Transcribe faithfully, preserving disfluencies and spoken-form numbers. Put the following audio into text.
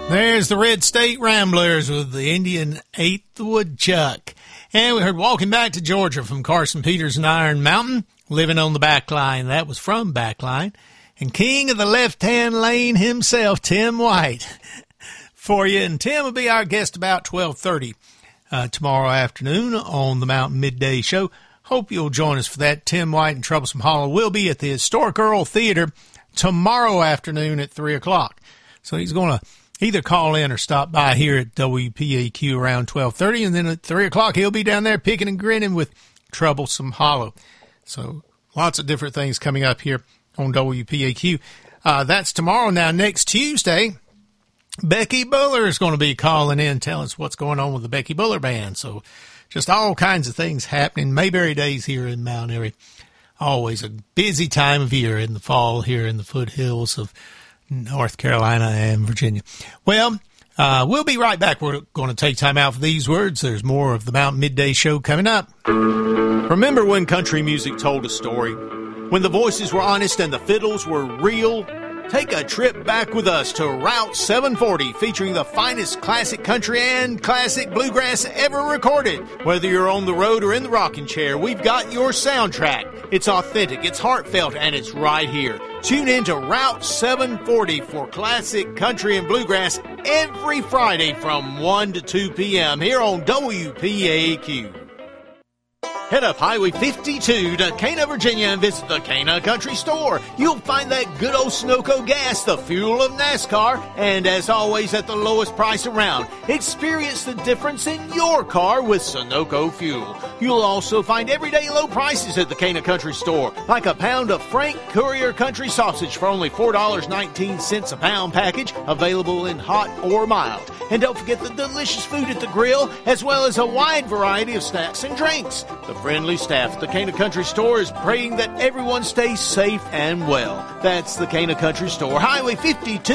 There's the Red State Ramblers with the Indian Eighth Woodchuck. And we heard Walking Back to Georgia from Carson Peters and Iron Mountain, Living on the Backline. That was from Backline. And King of the Left-Hand Lane himself, Tim White, for you. And Tim will be our guest about twelve thirty uh, tomorrow afternoon on the Mountain Midday Show. Hope you'll join us for that. Tim White and Troublesome Hollow will be at the Historic Earl Theater tomorrow afternoon at three o'clock. So he's going to either call in or stop by here at W P A Q around twelve thirty, and then at three o'clock he'll be down there picking and grinning with Troublesome Hollow. So lots of different things coming up here on W P A Q. Uh, that's tomorrow. Now, next Tuesday, Becky Buller is going to be calling in, telling us what's going on with the Becky Buller Band. So just all kinds of things happening. Mayberry Days here in Mount Airy. Always a busy time of year in the fall here in the foothills of North Carolina and Virginia. Well, uh, we'll be right back. We're going to take time out for these words. There's more of the Mountain Midday Show coming up. Remember when country music told a story? When the voices were honest and the fiddles were real? Take a trip back with us to Route seven forty, featuring the finest classic country and classic bluegrass ever recorded. Whether you're on the road or in the rocking chair, we've got your soundtrack. It's authentic, it's heartfelt, and it's right here. Tune in to Route seven forty for classic country and bluegrass every Friday from one to two p.m. here on W P A Q. Head up Highway fifty-two to Cana, Virginia, and visit the Cana Country Store. You'll find that good old Sunoco gas, the fuel of NASCAR, and as always at the lowest price around. Experience the difference in your car with Sunoco fuel. You'll also find everyday low prices at the Cana Country Store, like a pound of Frank Courier Country Sausage for only four dollars and nineteen cents a pound package, available in hot or mild. And don't forget the delicious food at the grill, as well as a wide variety of snacks and drinks. The friendly staff at the Cana Country Store is praying that everyone stays safe and well. That's the Cana Country Store, Highway fifty-two.